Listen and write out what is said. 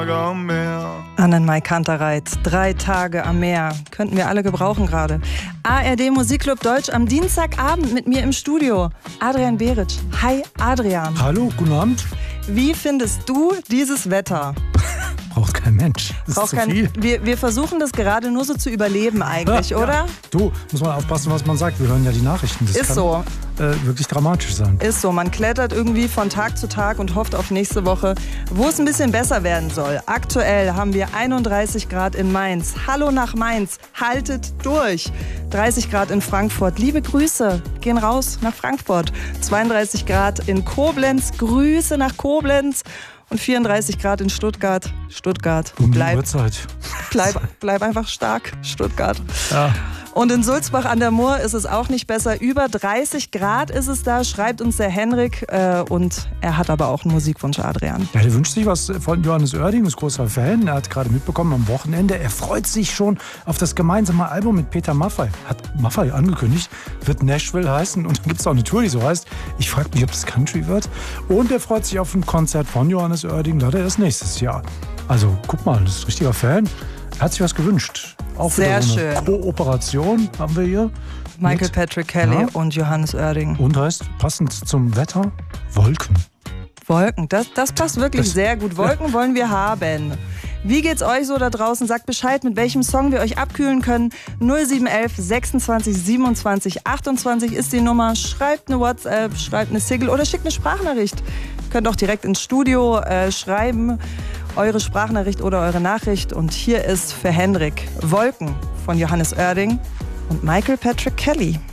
Annenmai Kantereit, 3 Tage am Meer. Könnten wir alle gebrauchen gerade. ARD Musikclub Deutsch am Dienstagabend mit mir im Studio. Adrian Beritsch. Hi Adrian. Hallo, guten Abend. Wie findest du dieses Wetter? Braucht kein Mensch. Das ist zu viel. Wir versuchen das gerade nur so zu überleben eigentlich, ja, oder? Ja. Du, muss man aufpassen, was man sagt. Wir hören ja die Nachrichten. Das kann so. Wirklich dramatisch sein. Ist so. Man klettert irgendwie von Tag zu Tag und hofft auf nächste Woche, wo es ein bisschen besser werden soll. Aktuell haben wir 31 Grad in Mainz. Hallo nach Mainz. Haltet durch. 30 Grad in Frankfurt. Liebe Grüße. Gehen raus nach Frankfurt. 32 Grad in Koblenz. Grüße nach Koblenz. Und 34 Grad in Stuttgart. Stuttgart. Bleib einfach stark, Stuttgart. Ja. Und in Sulzbach an der Mur ist es auch nicht besser. Über 30 Grad ist es da, schreibt uns der Henrik. Und er hat aber auch einen Musikwunsch, Adrian. Ja, der wünscht sich was von Johannes Oerding, ist großer Fan. Er hat gerade mitbekommen am Wochenende. Er freut sich schon auf das gemeinsame Album mit Peter Maffay. Hat Maffay angekündigt, wird Nashville heißen. Und dann gibt es auch eine Tour, die so heißt. Ich frage mich, ob das Country wird. Und er freut sich auf ein Konzert von Johannes Oerding, leider erst nächstes Jahr. Also guck mal, das ist ein richtiger Fan. Er hat sich was gewünscht. Auch sehr so eine schön. Kooperation haben wir hier. Michael Patrick Kelly und Johannes Oerding. Und heißt, passend zum Wetter, Wolken. Wolken, das passt wirklich sehr gut. Wolken wollen wir haben. Wie geht's euch so da draußen? Sagt Bescheid, mit welchem Song wir euch abkühlen können. 0711 26 27 28 ist die Nummer. Schreibt eine WhatsApp, schreibt eine Single oder schickt eine Sprachnachricht. Könnt auch direkt ins Studio schreiben, eure Sprachnachricht oder eure Nachricht. Und hier ist für Henrik Wolken von Johannes Oerding und Michael Patrick Kelly.